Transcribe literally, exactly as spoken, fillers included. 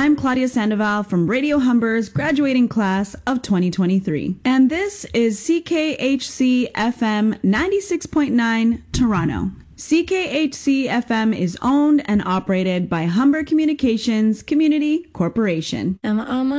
I'm Claudia Sandoval from Radio Humber's graduating class of twenty twenty-three. And this is C K H C F M ninety-six point nine, Toronto. C K H C F M is owned and operated by Humber Communications Community Corporation. Am I on my